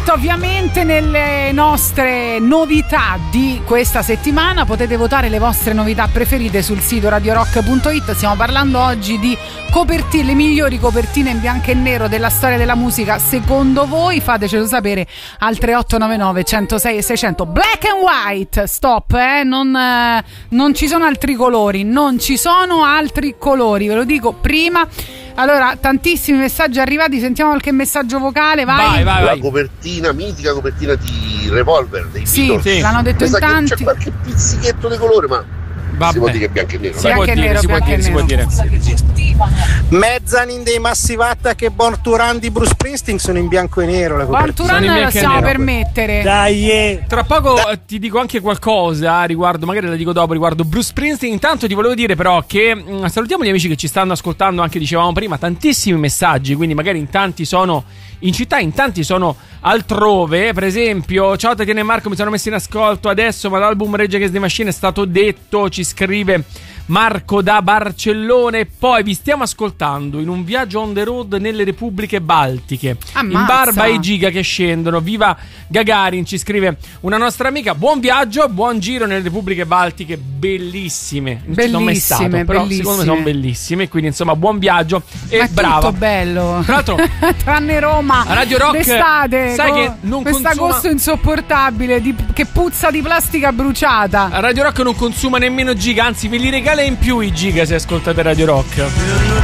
It, ovviamente nelle nostre novità di questa settimana potete votare le vostre novità preferite sul sito radiorock.it. Stiamo parlando oggi di copertine, le migliori copertine in bianco e nero della storia della musica secondo voi. Fatecelo sapere al 3899 106 e 600. Black and white, stop, non ci sono altri colori, non ci sono altri colori, ve lo dico prima. Allora, tantissimi messaggi arrivati, sentiamo qualche messaggio vocale, vai. La copertina, mitica copertina di Revolver dei Beatles. Sì, l'hanno detto in tanti. C'è qualche pizzichetto di colore, ma si può dire che è bianco e nero. Si può dire. Mezzanine dei Massive Attack e Born to Run di Bruce Springsteen sono in bianco e nero. Born to Run lo possiamo permettere. Dai, tra poco ti dico anche qualcosa riguardo, magari la dico dopo, riguardo Bruce Springsteen. Intanto ti volevo dire però che salutiamo gli amici che ci stanno ascoltando, anche dicevamo prima, tantissimi messaggi, quindi magari in tanti sono in città, in tanti sono altrove. Per esempio, ciao Tatiana e Marco, mi sono messi in ascolto adesso, ma l'album Rage Against the Machine è stato detto, ci scrive Marco da Barcellona. E poi vi stiamo ascoltando in un viaggio on the road nelle Repubbliche Baltiche. Ammazza. In barba ai giga che scendono. Viva Gagarin, ci scrive una nostra amica. Buon viaggio, buon giro nelle Repubbliche Baltiche, bellissime. Non ci sono mai stato, però secondo me sono bellissime. Quindi insomma, buon viaggio e ma brava. Tutto bello. Tra l'altro, tranne Roma, Radio Rock, d'estate, sai che non quest'agosto insopportabile che puzza di plastica bruciata. Radio Rock non consuma nemmeno giga, anzi ve li regala in più i giga se ascoltate Radio Rock.